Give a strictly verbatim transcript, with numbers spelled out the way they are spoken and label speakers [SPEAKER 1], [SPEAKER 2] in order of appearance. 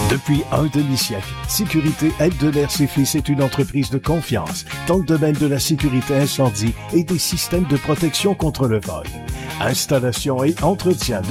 [SPEAKER 1] Depuis un demi-siècle, Sécurité Eldeler et Fils est une entreprise de confiance dans le domaine de la sécurité incendie et des systèmes de protection contre le vol. Installation et entretien